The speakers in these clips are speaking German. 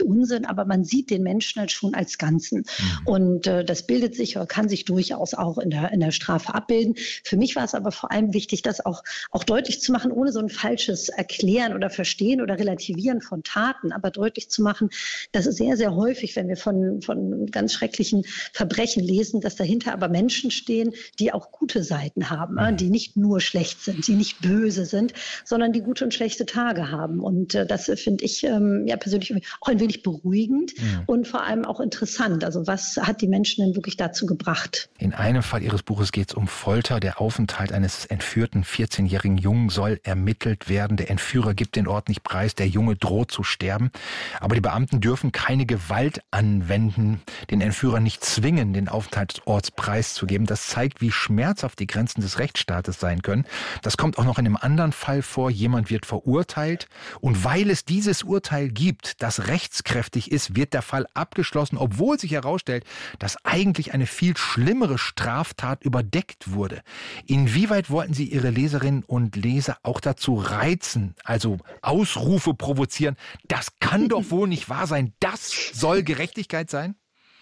Unsinn, aber man sieht den Menschen halt schon als Ganzen. Und das bildet sich oder kann sich durchaus auch in der Strafe abbilden. Für mich war es aber vor allem wichtig, das auch deutlich zu machen, ohne so ein falsches Erklären oder Verstehen oder Relativieren von Taten, aber deutlich zu machen, dass es sehr, sehr häufig, wenn wir von ganz schrecklichen Verbrechen lesen, dass dahinter aber Menschen stehen, die auch gute Seiten haben, die nicht nur schlecht sind, die nicht böse sind, sondern die gute und schlechte Tage haben. Und das finde ich persönlich auch ein wenig beruhigend und vor allem auch interessant. Also was hat die Menschen denn wirklich dazu gebracht? In einem Fall Ihres Buches geht es um Folter. Der Aufenthalt eines entführten 14-jährigen Jungen soll ermittelt werden. Der Entführer gibt den Ort nicht preis. Der Junge droht zu sterben. Aber die Beamten dürfen keine Gewalt anwenden, den Entführer nicht zwingen, den Aufenthaltsort preiszugeben. Das zeigt, wie schmerzhaft die Grenzen des Rechtsstaates sein können. Das kommt auch noch in einem anderen Fall vor. Jemand wird verurteilt und weil es dieses Urteil gibt, das rechtskräftig ist, wird der Fall abgeschlossen, obwohl sich herausstellt, dass eigentlich eine viel schlimmere Straftat überdeckt wurde. Inwieweit wollten Sie Ihre Leserinnen und Leser auch dazu reizen, also Ausrufe provozieren? Das kann doch wohl nicht wahr sein. Das soll Gerechtigkeit sein?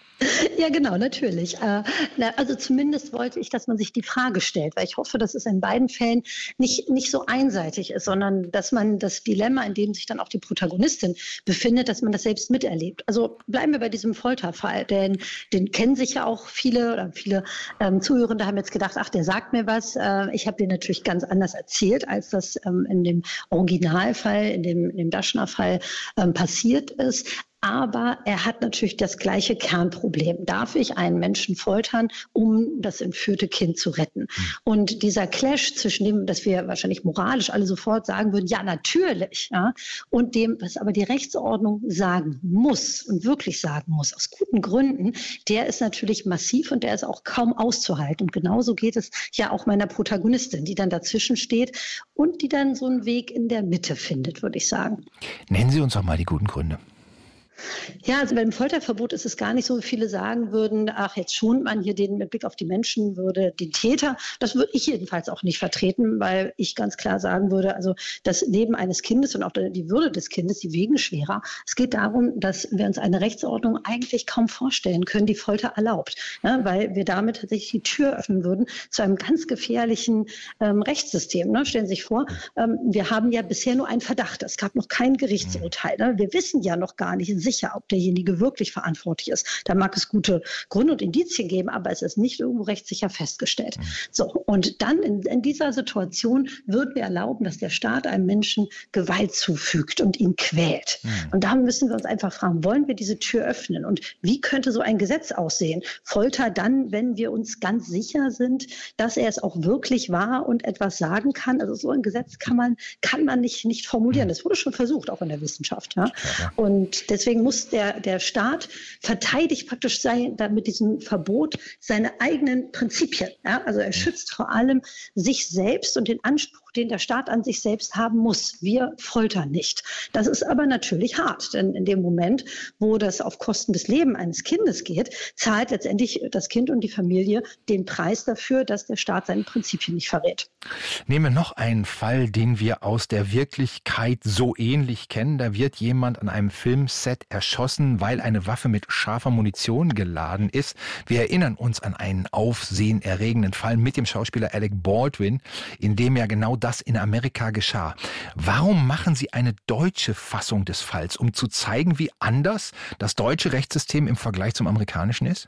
Ja, genau, natürlich. Also zumindest wollte ich, dass man sich die Frage stellt, weil ich hoffe, dass es in beiden Fällen nicht so einseitig ist, sondern dass man das Dilemma, in dem sich dann auch die Protagonistin befindet, dass man das selbst miterlebt. Also bleiben wir bei diesem Folterfall, denn den kennen sich ja auch viele Zuhörende haben jetzt gedacht, ach, der sagt mir was. Ich habe den natürlich ganz anders erzählt, als das in dem Originalfall, in dem Daschner-Fall passiert ist. Aber er hat natürlich das gleiche Kernproblem. Darf ich einen Menschen foltern, um das entführte Kind zu retten? Und dieser Clash zwischen dem, dass wir wahrscheinlich moralisch alle sofort sagen würden, ja, natürlich, und dem, was aber die Rechtsordnung sagen muss und wirklich sagen muss, aus guten Gründen, der ist natürlich massiv und der ist auch kaum auszuhalten. Und genauso geht es ja auch meiner Protagonistin, die dann dazwischen steht und die dann so einen Weg in der Mitte findet, würde ich sagen. Nennen Sie uns doch mal die guten Gründe. Ja, also beim Folterverbot ist es gar nicht so, wie viele sagen würden, ach, jetzt schont man hier den mit Blick auf die Menschenwürde den Täter. Das würde ich jedenfalls auch nicht vertreten, weil ich ganz klar sagen würde, also das Leben eines Kindes und auch die Würde des Kindes, die wiegen schwerer. Es geht darum, dass wir uns eine Rechtsordnung eigentlich kaum vorstellen können, die Folter erlaubt, weil wir damit tatsächlich die Tür öffnen würden zu einem ganz gefährlichen Rechtssystem. Stellen Sie sich vor, wir haben ja bisher nur einen Verdacht. Es gab noch kein Gerichtsurteil. Wir wissen ja noch gar nicht sicher, ob derjenige wirklich verantwortlich ist. Da mag es gute Gründe und Indizien geben, aber es ist nicht irgendwo rechtssicher festgestellt. So, und dann in dieser Situation würden wir erlauben, dass der Staat einem Menschen Gewalt zufügt und ihn quält. Und da müssen wir uns einfach fragen, wollen wir diese Tür öffnen? Und wie könnte so ein Gesetz aussehen? Folter dann, wenn wir uns ganz sicher sind, dass er es auch wirklich war und etwas sagen kann. Also so ein Gesetz kann man nicht formulieren. Das wurde schon versucht, auch in der Wissenschaft. Ja? Und deswegen muss der Staat verteidigt praktisch sein, mit diesem Verbot seine eigenen Prinzipien. Ja? Also er schützt vor allem sich selbst und den Anspruch, den der Staat an sich selbst haben muss. Wir foltern nicht. Das ist aber natürlich hart, denn in dem Moment, wo das auf Kosten des Lebens eines Kindes geht, zahlt letztendlich das Kind und die Familie den Preis dafür, dass der Staat seine Prinzipien nicht verrät. Nehmen wir noch einen Fall, den wir aus der Wirklichkeit so ähnlich kennen. Da wird jemand an einem Filmset erschossen, weil eine Waffe mit scharfer Munition geladen ist. Wir erinnern uns an einen aufsehenerregenden Fall mit dem Schauspieler Alec Baldwin, in dem ja genau das in Amerika geschah. Warum machen Sie eine deutsche Fassung des Falls, um zu zeigen, wie anders das deutsche Rechtssystem im Vergleich zum amerikanischen ist?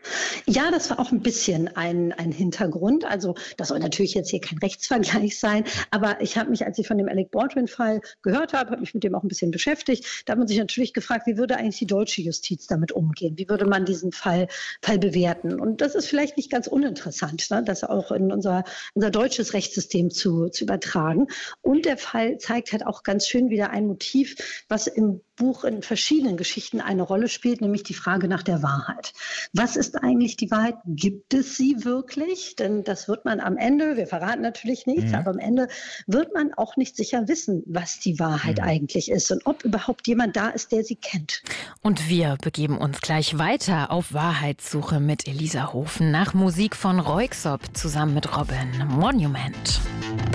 Ja, das war auch ein bisschen ein Hintergrund. Also das soll natürlich jetzt hier kein Rechtsvergleich sein, aber ich habe mich, als ich von dem Alec Baldwin-Fall gehört habe mich mit dem auch ein bisschen beschäftigt. Da hat man sich natürlich gefragt, wie würde eigentlich die deutsche Justiz damit umgehen? Wie würde man diesen Fall bewerten? Und das ist vielleicht nicht ganz uninteressant, das auch in unser deutsches Rechtssystem zu übertragen. Und der Fall zeigt halt auch ganz schön wieder ein Motiv, was im Buch in verschiedenen Geschichten eine Rolle spielt, nämlich die Frage nach der Wahrheit. Was ist eigentlich die Wahrheit? Gibt es sie wirklich? Denn das wird man am Ende, wir verraten natürlich nichts, aber am Ende wird man auch nicht sicher wissen, was die Wahrheit eigentlich ist und ob überhaupt jemand da ist, der sie kennt. Und wir begeben uns gleich weiter auf Wahrheitssuche mit Elisa Hofen nach Musik von Röyksopp zusammen mit Robin. Monument.